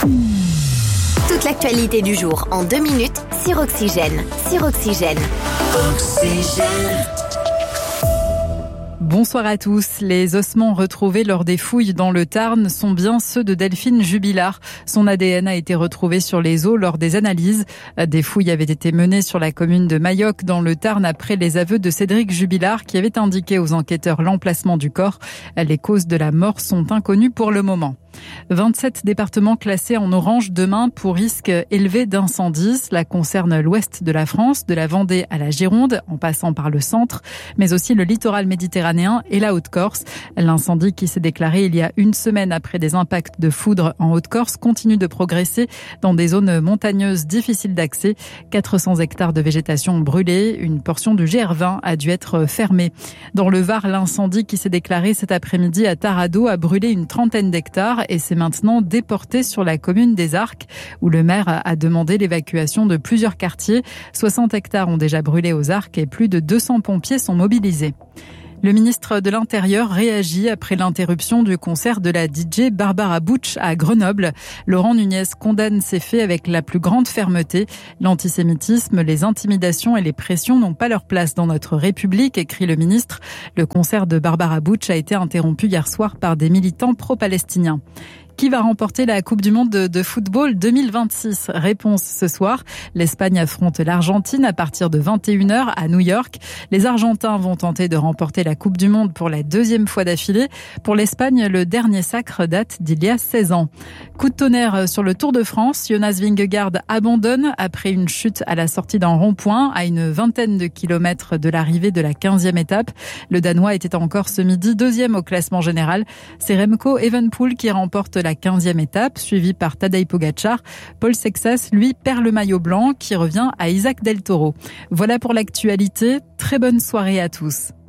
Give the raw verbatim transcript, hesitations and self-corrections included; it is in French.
Toute l'actualité du jour en deux minutes sur Oxygène. Sur Oxygène. Oxygène. Bonsoir à tous. Les ossements retrouvés lors des fouilles dans le Tarn sont bien ceux de Delphine Jubilard. Son A D N a été retrouvé sur les os lors des analyses. Des fouilles avaient été menées sur la commune de Mayoc dans le Tarn après les aveux de Cédric Jubilard qui avait indiqué aux enquêteurs l'emplacement du corps. Les causes de la mort sont inconnues pour le moment. vingt-sept départements classés en orange demain pour risque élevé d'incendie. Cela concerne l'ouest de la France, de la Vendée à la Gironde, en passant par le centre, mais aussi le littoral méditerranéen et la Haute-Corse. L'incendie qui s'est déclaré il y a une semaine après des impacts de foudre en Haute-Corse continue de progresser dans des zones montagneuses difficiles d'accès. quatre cents hectares de végétation brûlés, une portion du G R vingt a dû être fermée. Dans le Var, l'incendie qui s'est déclaré cet après-midi à Tarado a brûlé une trentaine d'hectares et s'est maintenant déporté sur la commune des Arcs, où le maire a demandé l'évacuation de plusieurs quartiers. soixante hectares ont déjà brûlé aux Arcs et plus de deux cents pompiers sont mobilisés. Le ministre de l'Intérieur réagit après l'interruption du concert de la D J Barbara Butch à Grenoble. Laurent Nunez condamne ces faits avec la plus grande fermeté. L'antisémitisme, les intimidations et les pressions n'ont pas leur place dans notre République, écrit le ministre. Le concert de Barbara Butch a été interrompu hier soir par des militants pro-palestiniens. Qui va remporter la Coupe du Monde de football deux mille vingt-six? Réponse ce soir. L'Espagne affronte l'Argentine à partir de vingt et une heures à New York. Les Argentins vont tenter de remporter la Coupe du Monde pour la deuxième fois d'affilée. Pour l'Espagne, le dernier sacre date d'il y a seize ans. Coup de tonnerre sur le Tour de France. Jonas Vingegaard abandonne après une chute à la sortie d'un rond-point à une vingtaine de kilomètres de l'arrivée de la quinzième étape. Le Danois était encore ce midi deuxième au classement général. C'est Remco Evenepoel qui remporte la quinzième étape, suivi par Tadej Pogačar. Paul Sexas, lui, perd le maillot blanc qui revient à Isaac Del Toro. Voilà pour l'actualité. Très bonne soirée à tous.